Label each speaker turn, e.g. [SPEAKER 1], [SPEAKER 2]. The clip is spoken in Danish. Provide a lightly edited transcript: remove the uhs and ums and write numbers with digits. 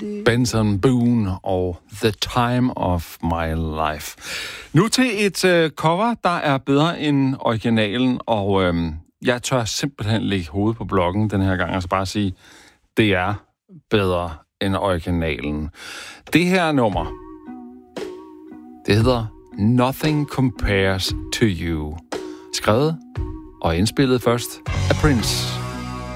[SPEAKER 1] Benson Boone og The Time of My Life. Nu til et cover, der er bedre end originalen, og jeg tør simpelthen lægge hovedet på blokken den her gang, og så bare sige, det er bedre end originalen. Det her nummer, det hedder Nothing Compares to You. Skrevet og indspillet først af Prince.